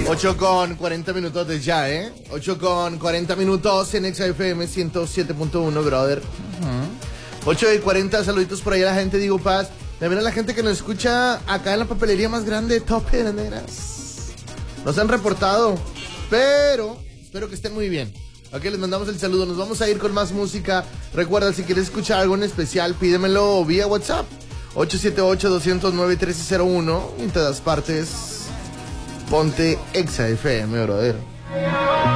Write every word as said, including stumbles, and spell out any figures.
ocho con cuarenta minutos de ya, ¿eh? ocho con cuarenta minutos en Exa F M ciento siete punto uno, brother. Uh-huh. ocho y cuarenta, saluditos por ahí a la gente, digo paz. También a la gente que nos escucha acá en la papelería más grande de Tope de Neras. Nos han reportado, pero espero que estén muy bien. Ok, les mandamos el saludo. Nos vamos a ir con más música. Recuerda, si quieres escuchar algo en especial, pídemelo vía WhatsApp. ocho siete ocho, dos cero nueve, uno tres cero uno. En todas partes, ponte Exa F M, brother.